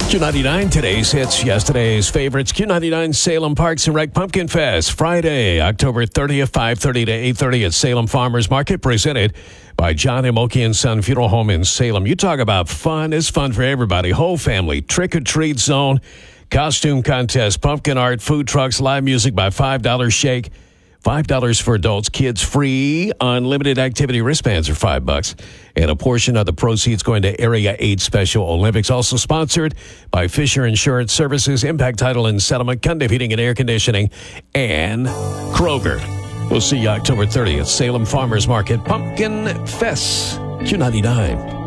Q99, today's hits, yesterday's favorites. Q99 Salem Parks and Rec Pumpkin Fest, Friday, October 30th, 5:30 to 8:30 at Salem Farmers Market, presented by John M. Okie & Son Funeral Home in Salem. You talk about fun. It's fun for everybody. Whole family. Trick-or-treat zone, costume contest, pumpkin art, food trucks, live music by $5 shake. $5 for adults, kids free. Unlimited activity wristbands are $5. And a portion of the proceeds going to Area 8 Special Olympics. Also sponsored by Fisher Insurance Services, Impact Title and Settlement, Cundiff Heating and Air Conditioning, and Kroger. We'll see you October 30th, Salem Farmers Market Pumpkin Fest, Q99.